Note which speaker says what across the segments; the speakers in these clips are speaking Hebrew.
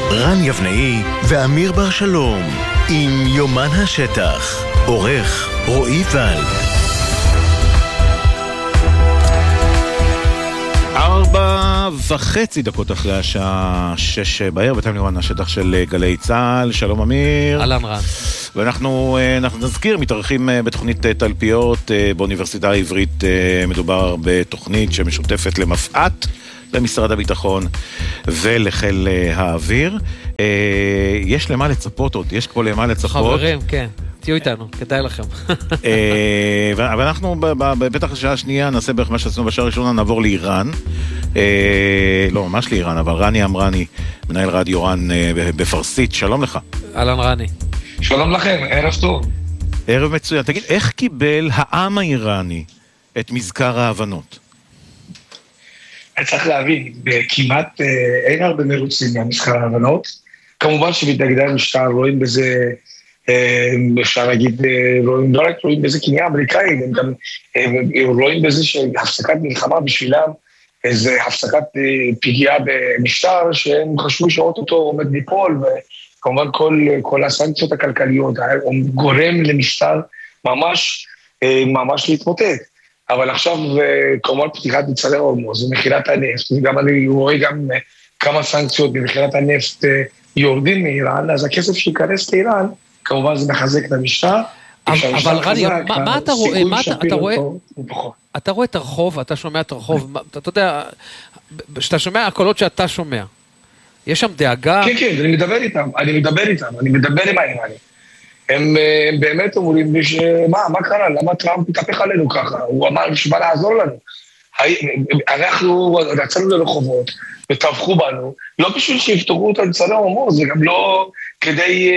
Speaker 1: רן יבנאי ואמיר בר שלום עם יומן השטח. עורך רועי ולד.
Speaker 2: 4:30 אחרי השעה 6 בערב, אתם לראות השטח של גלי צהל. שלום אמיר.
Speaker 3: אהלן רן.
Speaker 2: ואנחנו נזכיר, מתארחים בתוכנית תלפיות באוניברסיטה העברית. מדובר בתוכנית שמשותפת למפעת, למשרד הביטחון ולחיל האוויר. יש למה לצפות עוד, יש פה למה לצפות.
Speaker 3: חברים, כן. תהיו איתנו, כדאי לכם.
Speaker 2: ואנחנו בפתח השעה השנייה נעשה בערך מה שעשינו בשעה הראשונה, נעבור לאיראן. לא, ממש לאיראן, אבל רני אמרני, מנהל רדיו רן בפרסית. שלום לך.
Speaker 3: אהלן רני.
Speaker 4: שלום לכם, ערב טוב.
Speaker 2: ערב מצוין. תגיד, איך קיבל העם האיראני את מזכר ההבנות?
Speaker 4: אני צריך להבין, כמעט אין הרבה מרוצים מהמזכר ההבנות. כמובן שמתנגדי המשטר רואים בזה, אפשר להגיד, לא רק רואים בזה קניין אמריקאי, הם גם רואים בזה שהפסקת מלחמה בשבילם, איזו הפסקת פגיעה במשטר, שהם חשבו שאוטוטו עומד ליפול, וכמובן כל הסנקציות הכלכליות, גורם למשטר ממש להתמוטט. אבל עכשיו, כמובן פתיחת מצרי הורמוז, ומכירת הנפט, וגם אני רואה גם כמה סנקציות במכירת הנפט יורדים מאיראן, אז הכסף שיכנס לאיראן, כמובן זה מחזק את המשטר.
Speaker 3: אבל רני, מה אתה רואה? אתה רואה את הרחוב, אתה שומע את הרחוב, אתה יודע, שאתה שומע הקולות שאתה שומע, יש שם דאגה?
Speaker 4: כן, אני מדבר עם האיראנים. הם באמת אומרים לי מה קרה, למה טראמפ מתהפך עלינו ככה? הוא אמר שבא לעזור לנו. אנחנו רצנו לרחובות וטבחו בנו, לא בשביל שיפתחו את מצרי הורמוז, זה גם לא כדי,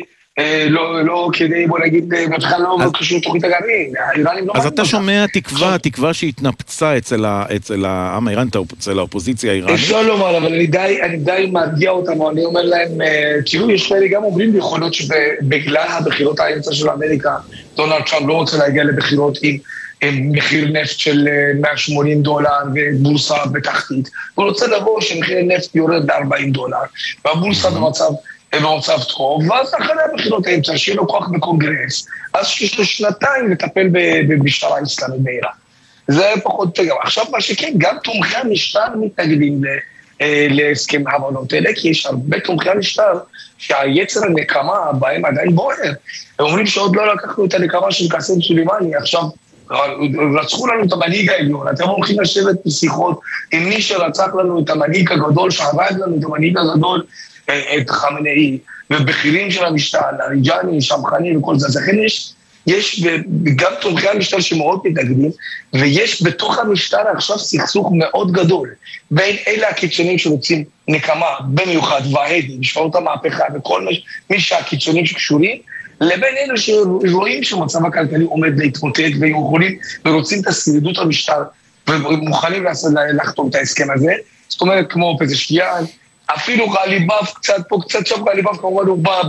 Speaker 4: בוא נגיד, בכלל לא קשור לתוכנית הגרעין.
Speaker 2: אז אתה שומע תקווה שהתנפצה אצל העם האיראני, אצל האופוזיציה האיראנית?
Speaker 4: אפשר לומר, אבל אני די מרגיע אותם, אני אומר להם, כאילו יש כאלה גם אומרים ביכולות שבגלל הבחירות האמצע של אמריקה, דונלד טראמפ לא רוצה להגיע לבחירות עם מחיר נפט של $180 ובורסה בתחתית. הוא רוצה לבוא שמחיר נפט יורד $40, והבורסה במצב טוב, ואז אחרי הבחירות האמצע, שיהיה לו כוח בקונגרס, אז יש לו שנתיים לטפל במשטרה האסלאמית באיראן. זה פחות טוב. עכשיו מה שכן, גם תומכי המשטר מתנגדים להסכם ההבנות האלה, כי יש הרבה תומכי המשטר שהיצר הנקמה בהם עדיין בוער. הם אומרים שעוד לא לקחנו את הנקמה של קאסם סולימאני, עכשיו רצחו לנו את המנהיג העליון, אתם הולכים לשבת בשיחות עם מי שרצח לנו את המנהיג הגדול, שהרג לנו את המנהיג הגדול, את חמינאי, ובכירים של המשטר, אריג'אני, שמחני וכל זה. אז לכן יש גם תומכי המשטר שמאוד מתנגדים, ויש בתוך המשטר עכשיו סכסוך מאוד גדול, בין אלה הקיצונים שרוצים נקמה, במיוחד והדי, משמעות המהפכה, וכל מי שהקיצונים שקשורים, לבין אלה שרואים שמצב הכלכלי עומד להתמוטט, ורוצים את השרידות המשטר, ומוכנים לחתום את ההסכם הזה. זאת אומרת, כמו פזשקיאן, אפילו גליבאב, קצת פה, קצת שם גליבאב, כמובן הוא בא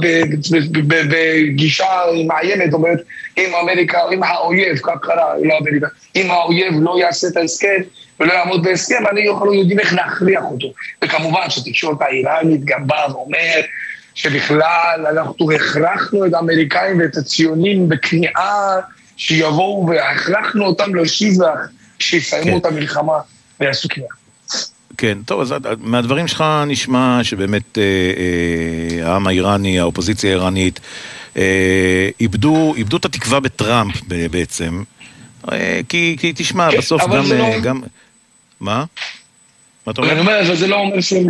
Speaker 4: בגישה מעיינת, זאת אומרת, אם אמריקה, אם האויב, כך קרה, לא אמריקה, אם האויב לא יעשה את ההסכם, ולא יעמוד בהסכם, אנחנו יודעים איך להכריח אותו. וכמובן שתקשורת האיראנית גם באה ואומר, שבכלל אנחנו הכרחנו את האמריקאים ואת הציונים בכניעה, שיבואו והכרחנו אותם להושיב שיסיימו את המלחמה ויעשו כניעה.
Speaker 2: כן, טוב, אז מהדברים שלך נשמע שבאמת העם האיראני, האופוזיציה האיראנית, איבדו את התקווה בטראמפ בעצם, כי תשמע, בסוף גם... מה?
Speaker 4: אני אומר, אבל זה לא אומר שהם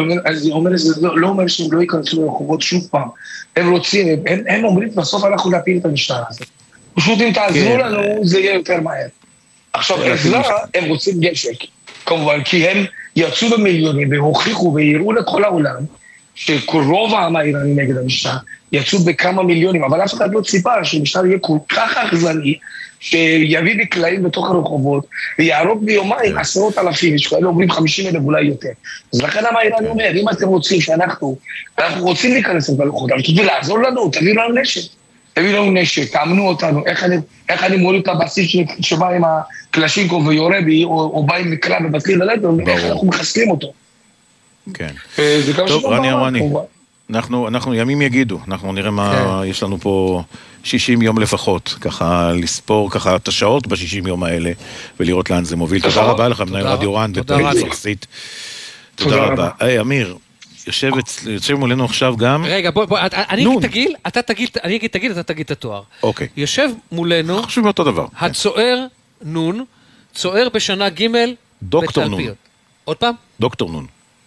Speaker 4: לא אומר שהם לא ייכנסו לרחובות שוב פעם. הם רוצים, הם אומרים, בסוף אנחנו להפיל את המשטר הזה. פשוט אם תעזרו לנו, זה יהיה יותר מהר. עכשיו, עזרה, הם רוצים גשק, כמובן, כי הם יצאו במיליונים והוכיחו ויראו לכל העולם שרוב העם האיראני נגד המשטר יצאו בכמה מיליונים, אבל אף אחד לא ציפה שהמשטר יהיה כל כך אכזרי שיביא בקלעים בתוך הרחובות ויערוק ביומיים 10,000, יש כאלה אומרים 50,000 אולי יותר. אז לכן העם האיראני אומר, אם אתם רוצים שאנחנו רוצים להיכנס ללוחות, אבל תביאו לעזור לנו, תביאו לנו נשק, תאמנו אותנו, איך אני מוריד את הבסיס שבא עם הקלשינקוב ויורה בי, או בא עם מקרא ובתחיל ללדת, איך אנחנו מחסלים אותו.
Speaker 2: כן.
Speaker 4: זה גם
Speaker 2: טוב,
Speaker 4: שלא
Speaker 2: רני
Speaker 4: ברמה,
Speaker 2: ארואני.
Speaker 4: כמובן.
Speaker 2: אנחנו ימים יגידו, אנחנו נראה מה יש לנו פה 60 יום לפחות, ככה לספור ככה את השעות ב-60 יום האלה, ולראות לאן זה מוביל. תודה רבה לך, מנהל רדיו רן, תודה רבה. אמיר, יושב מולנו עכשיו גם...
Speaker 3: רגע, בוא, אני אגיד תגיל, אני אגיד תגיל, אתה תגיד את התואר.
Speaker 2: אוקיי.
Speaker 3: יושב מולנו...
Speaker 2: חשוב מאותו דבר.
Speaker 3: הצוער נון, צוער בשנה ג'
Speaker 2: דוקטור נון.
Speaker 3: עוד פעם?
Speaker 2: דוקטור נון.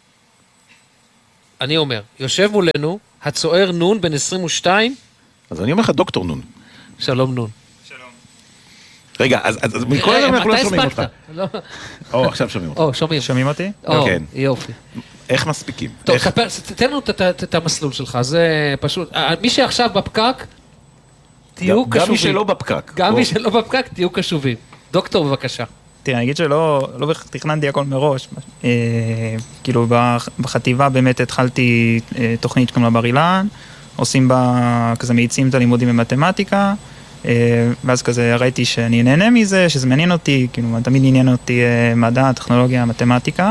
Speaker 3: אני אומר, יושב מולנו, הצוער נון בן 22.
Speaker 2: אז אני אומר לך דוקטור נון.
Speaker 3: שלום נון.
Speaker 2: רגע, אז מכל הזמן אנחנו לא שומעים אותך.
Speaker 3: או,
Speaker 2: עכשיו שומעים אותך.
Speaker 5: שומעים אותי?
Speaker 2: כן.
Speaker 3: יופי.
Speaker 2: איך מספיקים?
Speaker 3: טוב, תן לנו את המסלול שלך, זה פשוט, מי שעכשיו בפקק, תהיו קשובים.
Speaker 2: גם מי שלא בפקק.
Speaker 3: גם מי שלא בפקק, תהיו קשובים. דוקטור, בבקשה.
Speaker 5: תראה, אני אגיד שלא תכננתי הכל מראש. כאילו בחטיבה באמת התחלתי תוכנית שקוראים לה בר אילן, עושים בה, כזה מאיצים את הלימודים במתמטיקה, ואז כזה ראיתי שאני נהנה מזה, שזה מעניין אותי, כאילו תמיד עניין אותי מדע, טכנולוגיה, מתמטיקה,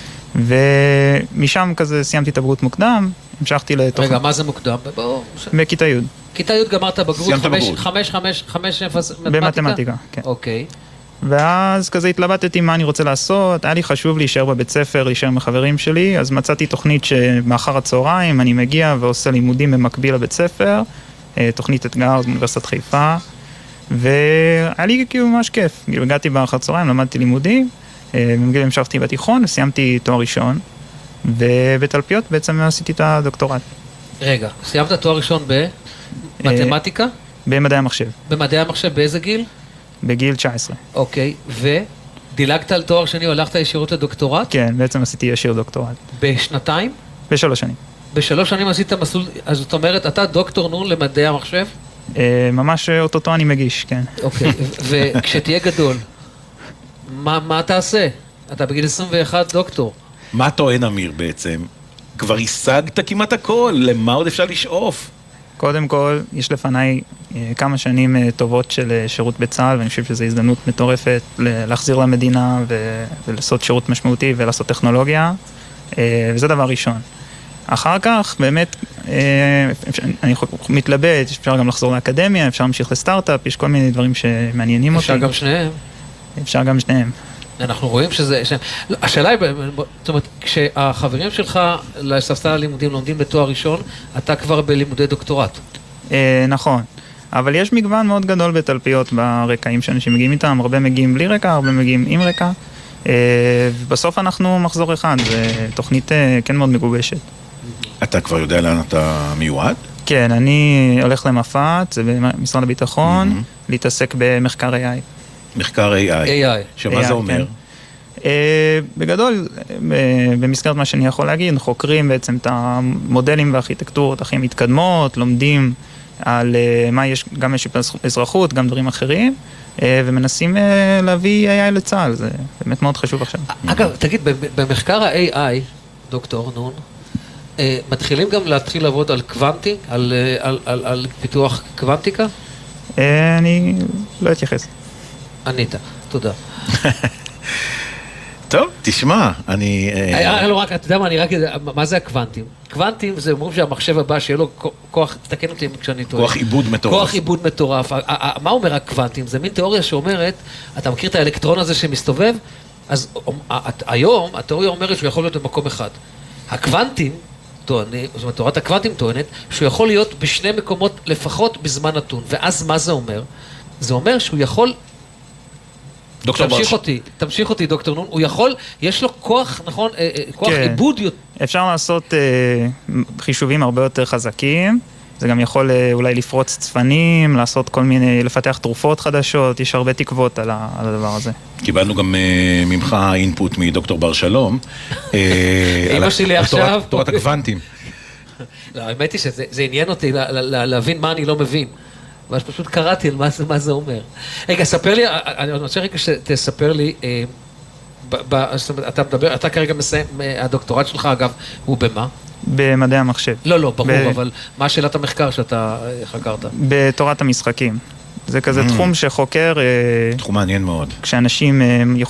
Speaker 5: ומשם כזה סיימתי את הבגרות מוקדם, המשכתי לתוכנית.
Speaker 3: רגע, מה זה מוקדם?
Speaker 5: בכיתה י'.
Speaker 3: כיתה י' גמרת בגרות 5
Speaker 5: במתמטיקה, כן.
Speaker 3: אוקיי.
Speaker 5: ואז כזה התלבטתי מה אני רוצה לעשות, היה לי חשוב להישאר בבית ספר, להישאר עם החברים שלי, אז מצאתי תוכנית שמאחר הצהריים אני מגיע ועושה לימודים במקביל לבית ספר, תוכנית אתגר באוניברסיטת חיפה, והיה לי כאילו ממש כיף, הגעתי באחר הצהריים, למדתי לימודים, במקביל המשכתי בתיכון וסיימתי תואר ראשון, ובתלפיות בעצם עשיתי את הדוקטורט.
Speaker 3: רגע, סיימת תואר ראשון במתמטיקה?
Speaker 5: במדעי המחשב.
Speaker 3: במדעי המחשב באיזה גיל?
Speaker 5: בגיל 19.
Speaker 3: אוקיי, ודילגת על תואר שני או הלכת ישירות לדוקטורט?
Speaker 5: כן, בעצם עשיתי ישיר דוקטורט.
Speaker 3: בשנתיים?
Speaker 5: ב3 שנים.
Speaker 3: ב3 שנים עשית מסלול, אז זאת אומרת, אתה דוקטור נון למדעי המחשב?
Speaker 5: ממש אוטוטו אני מגיש, כן.
Speaker 3: אוקיי, וכשתהיה גדול, מה תעשה? אתה בגיל 21 דוקטור.
Speaker 2: מה טוען אמיר בעצם? כבר השגת כמעט הכל, למה עוד אפשר לשאוף?
Speaker 5: קודם כל, יש לפניי כמה שנים טובות של שירות בצה"ל, ואני חושב שזו הזדמנות מטורפת להחזיר למדינה ולעשות שירות משמעותי ולעשות טכנולוגיה, וזה דבר ראשון. אחר כך, באמת, אני מתלבט, אפשר גם לחזור לאקדמיה, אפשר להמשיך לסטארט-אפ, יש כל מיני דברים שמעניינים אותי.
Speaker 3: אפשר גם שניהם.
Speaker 5: אפשר גם שניהם.
Speaker 3: אנחנו רואים שזה... השאלה היא, זאת אומרת, כשהחברים שלך לספסל הלימודים לומדים בתואר ראשון, אתה כבר בלימודי דוקטורט.
Speaker 5: נכון. אבל יש מגוון מאוד גדול בתלפיות ברקעים שאנשים מגיעים איתם, הרבה מגיעים בלי רקע, הרבה מגיעים עם רקע. ובסוף אנחנו מחזור אחד, זו תוכנית כן מאוד מגובשת.
Speaker 2: אתה כבר יודע לאן אתה מיועד?
Speaker 5: כן, אני הולך למפת, זה במשרד הביטחון, להתעסק במחקר AI.
Speaker 2: מחקר AI. שמה זה אומר?
Speaker 5: בגדול, במסגרת מה שאני יכול להגיד, חוקרים בעצם את המודלים והארכיטקטורות הכי מתקדמות, לומדים על מה יש, גם יש אזרחות, גם דברים אחרים, ומנסים להביא AI לצה"ל, זה באמת מאוד חשוב עכשיו.
Speaker 3: אגב, תגיד, במחקר ה-AI, דוקטור נון, מתחילים גם להתחיל לעבוד על קוונטי, על פיתוח קוונטיקה?
Speaker 5: אני לא אתייחס.
Speaker 3: ענית, תודה.
Speaker 2: טוב, תשמע, אני...
Speaker 3: לא רק, אתה יודע מה, אני רק יודע, מה זה הקוונטים? קוונטים זה אומרים שהמחשב הבא שיהיה לו כוח, תתקן אותי כשאני טועה.
Speaker 2: כוח עיבוד מטורף.
Speaker 3: כוח עיבוד מטורף. מה אומר הקוונטים? זה מין תיאוריה שאומרת, אתה מכיר את האלקטרון הזה שמסתובב? אז היום, התיאוריה אומרת שהוא יכול להיות במקום אחד. הקוונטים, זאת אומרת, תורת הקוונטים טוענת, שהוא יכול להיות בשני מקומות לפחות בזמן נתון. ואז מה זה אומר? זה אומר שהוא יכול... תמשיך אותי, דוקטור נון, הוא יכול, יש לו כוח, נכון, כוח עיבוד.
Speaker 5: אפשר לעשות חישובים הרבה יותר חזקים, זה גם יכול אולי לפרוץ צפנים, לעשות כל מיני, לפתח תרופות חדשות, יש הרבה תקוות על הדבר הזה.
Speaker 2: קיבלנו גם ממך אינפוט מדוקטור בר שלום,
Speaker 3: אמא שלי עכשיו,
Speaker 2: תורת הקוונטים.
Speaker 3: לא, האמת היא שזה עניין אותי להבין מה אני לא מבין. ואז פשוט קראתי על מה זה אומר. רגע, ספר לי, אני רוצה רגע שתספר לי, אתה כרגע מסיים, הדוקטורט שלך אגב, הוא במה?
Speaker 5: במדעי המחשב.
Speaker 3: לא, ברור, אבל מה שאלת המחקר שאתה חקרת?
Speaker 5: בתורת המשחקים. זה כזה תחום שחוקר...
Speaker 2: תחום מעניין מאוד.
Speaker 5: כשאנשים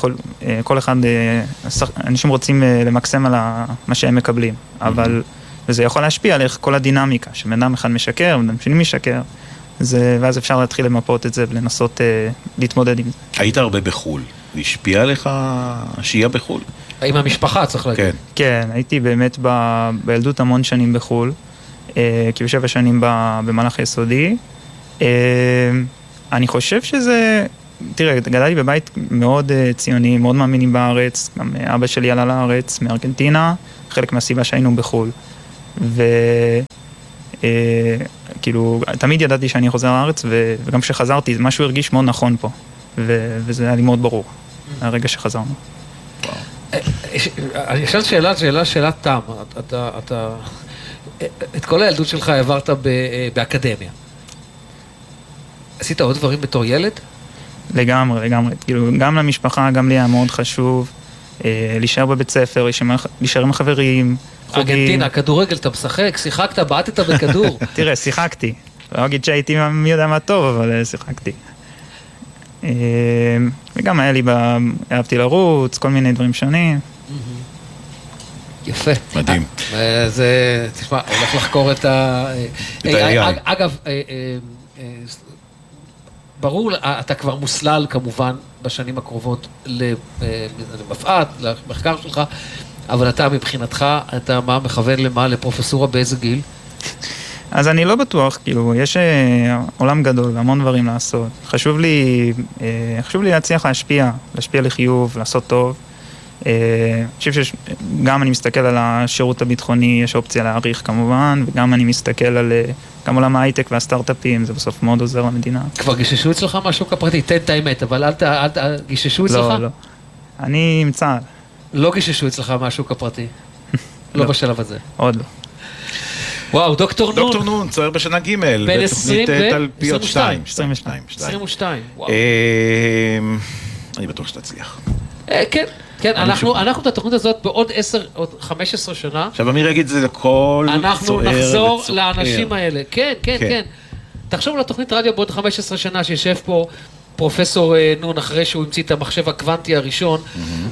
Speaker 5: אנשים רוצים למקסם על מה שהם מקבלים, אבל וזה יכול להשפיע על איך כל הדינמיקה, שבן אחד משקר, בן שני משקר, ואז אפשר להתחיל למפות את זה ולנסות להתמודד עם זה.
Speaker 2: היית הרבה בחול, והשפיע עליך השהייה בחול?
Speaker 3: עם המשפחה צריך להגיד.
Speaker 5: כן, הייתי באמת בילדות המון שנים בחול, כאילו 7 שנים במהלך היסודי. אני חושב שזה, תראה, גדלתי בבית מאוד ציוני, מאוד מאמינים בארץ, גם אבא שלי עלה לארץ מארגנטינה, חלק מהסיבה שהיינו בחול. וכאילו, תמיד ידעתי שאני חוזר לארץ, וגם כשחזרתי, משהו הרגיש מאוד נכון פה, וזה היה לי מאוד ברור, הרגע שחזרנו.
Speaker 3: אני אשאל שאלה תם, אתה את כל הילדות שלך העברת באקדמיה. עשית עוד דברים בתור ילד?
Speaker 5: לגמרי. כאילו, גם למשפחה, גם לי היה מאוד חשוב להישאר בבית ספר, להישאר עם החברים, חוגים.
Speaker 3: ארגנטינה, כדורגל, אתה משחק, שיחקת, בעטת בכדור.
Speaker 5: תראה, שיחקתי. לא אגיד שהייתי מי יודע מה טוב, אבל שיחקתי. וגם היה לי, אהבתי לרוץ, כל מיני דברים שונים.
Speaker 3: יפה.
Speaker 2: מדהים.
Speaker 3: זה, תשמע, הולך לחקור את אגב, ברור, אתה כבר מוסלל כמובן בשנים הקרובות למפעט, למחקר שלך, אבל אתה מבחינתך, אתה מה מכוון למה? לפרופסורה באיזה גיל?
Speaker 5: אז אני לא בטוח, כאילו, יש עולם גדול, המון דברים לעשות. חשוב לי להצליח להשפיע לחיוב, לעשות טוב. אני חושב שגם אני מסתכל על השירות הביטחוני, יש אופציה להעריך כמובן, וגם אני מסתכל על גם עולם ההייטק והסטארט-אפים, זה בסוף מאוד עוזר למדינה.
Speaker 3: כבר גיששו אצלך מהשוק הפרטי, תן את האמת, אבל אל גיששו אצלך?
Speaker 5: לא. אני עם צה"ל.
Speaker 3: לא גיששו אצלך מהשוק הפרטי? לא בשלב הזה.
Speaker 5: עוד לא.
Speaker 3: וואו, דוקטור נון.
Speaker 2: דוקטור נון, צוער בשנה ג'
Speaker 3: בין 20
Speaker 2: תלפיות 2.
Speaker 3: 22.
Speaker 2: אני בטוח שתצליח.
Speaker 3: כן, אנחנו את התוכנית הזאת בעוד 10 או 15 שנה.
Speaker 2: עכשיו אמיר יגיד זה לכל צוער
Speaker 3: אנחנו נחזור לאנשים האלה. כן. תחשוב על התוכנית רדיו בעוד 15 שנה שישב פה פרופסור נון אחרי שהוא המציא את המחשב הקוונטי הראשון,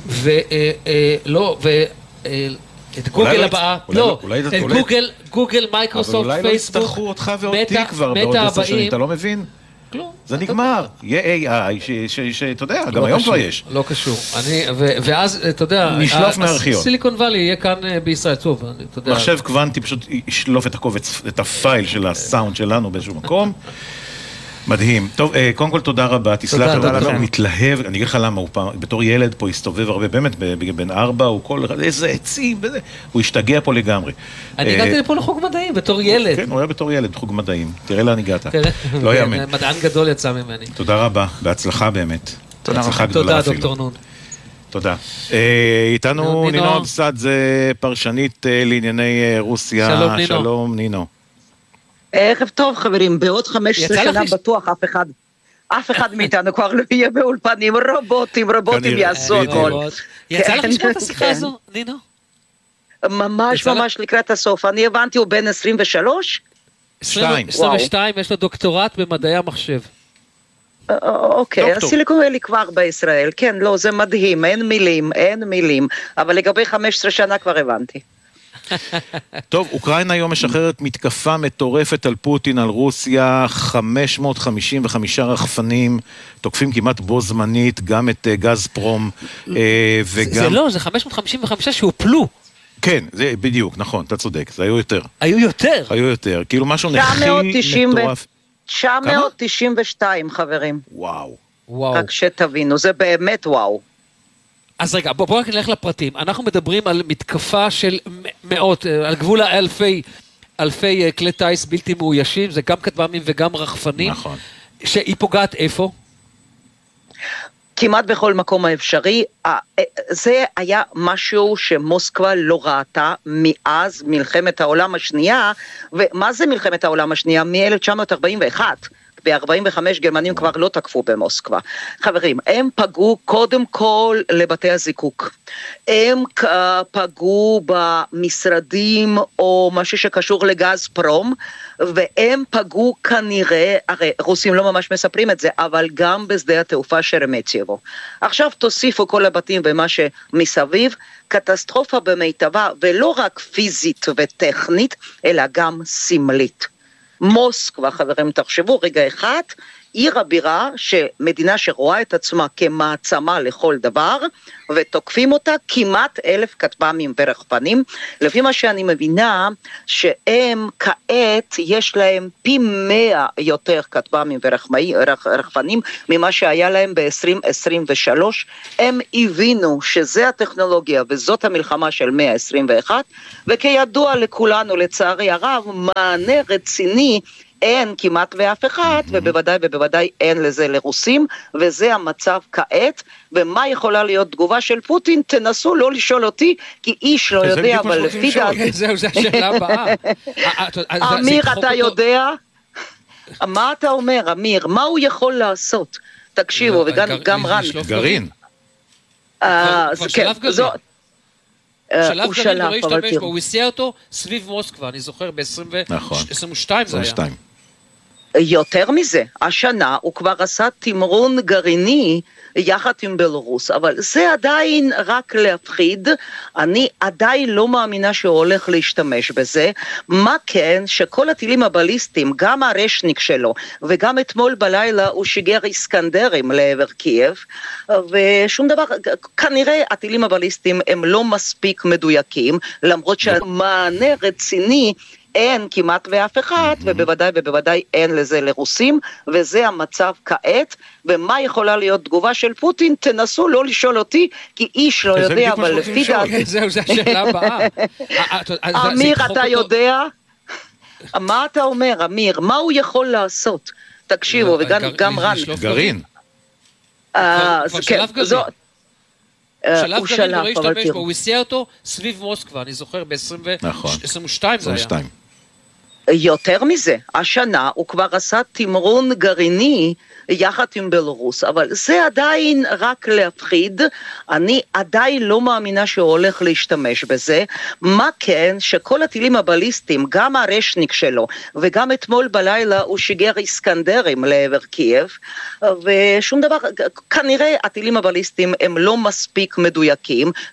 Speaker 3: את גוגל הבאה, לא, את גוגל, מייקרוסופט, פייסבוק,
Speaker 2: אבל אולי לא יצטרכו אותך ואותי כבר בעוד 10 שנים, אתה לא מבין?
Speaker 3: כלום.
Speaker 2: זה נגמר, יהיה AI, שאתה יודע, גם היום כבר יש.
Speaker 3: לא קשור, ואז, אתה יודע,
Speaker 2: נשלוף מהארכיון.
Speaker 3: סיליקון ואלי יהיה כאן בישראל, טוב, אתה יודע.
Speaker 2: מחשב קוונטי פשוט ישלוף את הקובץ, את הפייל של הסאונד שלנו באיזשהו מקום. מדהים. טוב, קודם כל תודה רבה, תסלח לי, הוא מתלהב, אני אגיד לך למה, הוא בתור ילד פה הסתובב הרבה, באמת, בן 4, הוא כל, איזה עצים, הוא השתגע פה לגמרי.
Speaker 3: אני הגעתי לפה לחוג מדעים, בתור ילד.
Speaker 2: כן, הוא היה בתור ילד, חוג מדעים. תראה לאן הגעת. לא יאמן.
Speaker 3: מדען גדול יצא ממני.
Speaker 2: תודה רבה, בהצלחה באמת.
Speaker 3: תודה, דוקטור נון.
Speaker 2: תודה. איתנו נינו אבסד, זה פרשנית לענייני רוסיה. שלום, נינו.
Speaker 6: ערב טוב חברים, בעוד 15 שנה בטוח אף אחד מאיתנו כבר לא יהיה באולפנים, רובוטים יעשו הכל.
Speaker 3: יצא לך לשמוע את השיחה הזו, נינו?
Speaker 6: ממש לקראת הסוף, אני הבנתי, הוא בן 23?
Speaker 3: 22, יש לו דוקטורט במדעי המחשב.
Speaker 6: אוקיי, הסיליקון ואלי כבר בישראל, כן, לא, זה מדהים, אין מילים, אבל לגבי 15 שנה כבר הבנתי.
Speaker 2: טוב, אוקראינה היום משחררת מתקפה מטורפת על פוטין, על רוסיה, 555 רחפנים, תוקפים כמעט בו זמנית, גם את גזפרום, וגם...
Speaker 3: זה לא, זה 555 שהופלו.
Speaker 2: כן, זה בדיוק, נכון, אתה צודק, זה היו יותר.
Speaker 6: היו
Speaker 2: יותר, כאילו משהו נכי מטורף.
Speaker 6: 992 חברים.
Speaker 2: וואו.
Speaker 6: רק שתבינו, זה באמת וואו.
Speaker 3: אז רגע, בואו רק נלך לפרטים. אנחנו מדברים על מתקפה של מאות, על גבול אלפי כלי טייס בלתי מאוישים, זה גם כטב"מים וגם רחפנים.
Speaker 2: נכון.
Speaker 3: שהיא פוגעת איפה?
Speaker 6: כמעט בכל מקום האפשרי. זה היה משהו שמוסקבה לא ראתה מאז מלחמת העולם השנייה, ומה זה מלחמת העולם השנייה? מ-1941. ב-45 גרמנים כבר לא תקפו במוסקבה. חברים, הם פגעו קודם כל לבתי הזיקוק. הם פגעו במשרדים או משהו שקשור לגז פרום, והם פגעו כנראה, הרי רוסים לא ממש מספרים את זה, אבל גם בשדה התעופה שרמציאבו. עכשיו תוסיפו כל הבתים ומה שמסביב, קטסטרופה במיטבה, ולא רק פיזית וטכנית, אלא גם סמלית. מוסקבה, חברים, תחשבו רגע אחד, עיר הבירה שמדינה שרואה את עצמה כמעצמה לכל דבר, ותוקפים אותה כמעט 1,000 כטב"מים ורחפנים, לפי מה שאני מבינה, שהם כעת יש להם פי 100 יותר כטב"מים ורחפנים, ממה שהיה להם ב-2023, הם הבינו שזה הטכנולוגיה וזאת המלחמה של 121, וכידוע לכולנו לצערי הרב, מענה רציני, אין כמעט ואף אחד, ובוודאי אין לזה לרוסים, וזה המצב כעת, ומה יכולה להיות תגובה של פוטין? תנסו לא לשאול אותי, כי איש לא יודע, אבל לפי דעתי...
Speaker 3: זהו, זו השאלה הבאה.
Speaker 6: אמיר, אתה יודע? מה אתה אומר, אמיר? מה הוא יכול לעשות? תקשיבו, וגם רן.
Speaker 2: גרעין.
Speaker 3: שלב גרעין. שלב גרעין לא השתמש בו, הוא הסיע אותו סביב מוסקבה, אני זוכר ב-22 זה היה.
Speaker 6: יותר מזה, השנה הוא כבר עשה תמרון גרעיני יחד עם בלרוס, אבל זה עדיין רק להפחיד, אני עדיין לא מאמינה שהוא הולך להשתמש בזה, מה כן שכל הטילים הבליסטיים, גם הרשניק שלו, וגם אתמול בלילה הוא שיגר איסקנדרים לעבר קייב, ושום דבר, כנראה הטילים הבליסטיים הם לא מספיק מדויקים, למרות שהמענה רציני, אין כמעט ואף אחד, ובוודאי אין לזה לרוסים, וזה המצב כעת, ומה יכולה להיות תגובה של פוטין? תנסו לא לשאול אותי, כי איש לא יודע, אבל לפי דעתי...
Speaker 3: זהו, זו השאלה הבאה.
Speaker 6: אמיר, אתה יודע? מה אתה אומר, אמיר? מה הוא יכול לעשות? תקשיבו, וגם רן.
Speaker 2: גרעין.
Speaker 3: שלב גרעין. שלב גרעין לא השתמש בו, הוא הסיע אותו סביב מוסקבה, אני זוכר ב-22 זה היה.
Speaker 6: יותר מזה, השנה הוא כבר עשה תמרון גרעיני יחד עם בלרוס, אבל זה עדיין רק להפחיד, אני עדיין לא מאמינה שהוא הולך להשתמש בזה, מה כן שכל הטילים הבליסטיים, גם הרשניק שלו, וגם אתמול בלילה הוא שיגר איסקנדרים לעבר קייב, ושום דבר, כנראה הטילים הבליסטיים הם לא מספיק מדויקים,